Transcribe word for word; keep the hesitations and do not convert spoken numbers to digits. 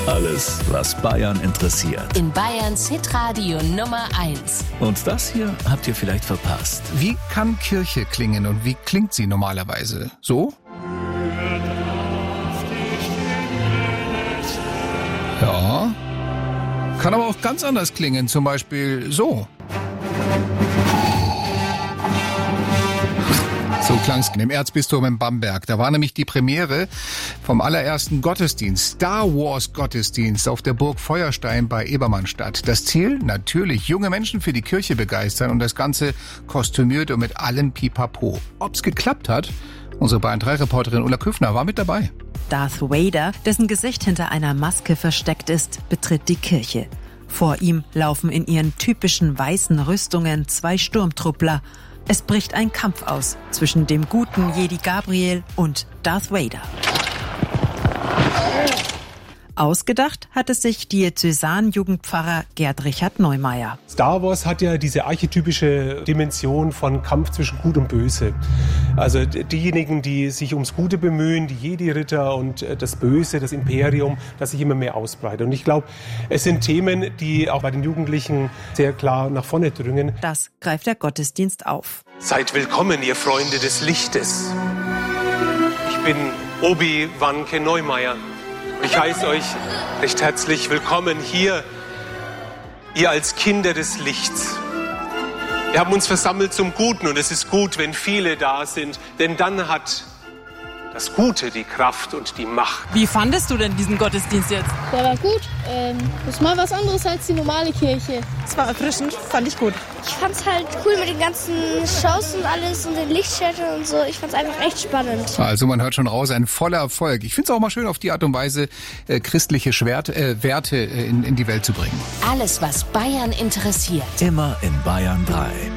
Alles, was Bayern interessiert. In Bayerns Hitradio Nummer eins. Und das hier habt ihr vielleicht verpasst. Wie kann Kirche klingen und wie klingt sie normalerweise? So? Ja. Kann aber auch ganz anders klingen, zum Beispiel so. So klang's im Erzbistum in Bamberg. Da war nämlich die Premiere vom allerersten Gottesdienst, Star Wars Gottesdienst auf der Burg Feuerstein bei Ebermannstadt. Das Ziel? Natürlich junge Menschen für die Kirche begeistern und das Ganze kostümiert und mit allem Pipapo. Ob's geklappt hat? Unsere Bayern drei Reporterin Ulla Küffner war mit dabei. Darth Vader, dessen Gesicht hinter einer Maske versteckt ist, betritt die Kirche. Vor ihm laufen in ihren typischen weißen Rüstungen zwei Sturmtruppler. Es bricht ein Kampf aus zwischen dem guten Jedi Gabriel und Darth Vader. Ausgedacht hat es sich Diözesan-Jugendpfarrer Gerd Richard Neumeier. Star Wars hat ja diese archetypische Dimension von Kampf zwischen Gut und Böse. Also diejenigen, die sich ums Gute bemühen, die Jedi-Ritter und das Böse, das Imperium, das sich immer mehr ausbreitet. Und ich glaube, es sind Themen, die auch bei den Jugendlichen sehr klar nach vorne drängen. Das greift der Gottesdienst auf. Seid willkommen, ihr Freunde des Lichtes. Ich bin Obi-Wan Neumeier. Ich heiße euch recht herzlich willkommen hier, ihr als Kinder des Lichts. Wir haben uns versammelt zum Guten und es ist gut, wenn viele da sind, denn dann hat das Gute die Kraft und die Macht. Wie fandest du denn diesen Gottesdienst jetzt? Der war gut. Ähm, das ist mal was anderes als die normale Kirche. Es war erfrischend, fand ich gut. Ich fand's halt cool mit den ganzen Shows und alles und den Lichtschwertern und so. Ich fand's einfach echt spannend. Also man hört schon raus, ein voller Erfolg. Ich find's auch mal schön, auf die Art und Weise äh, christliche Schwert, äh, Werte äh, in, in die Welt zu bringen. Alles, was Bayern interessiert. Immer in Bayern drei.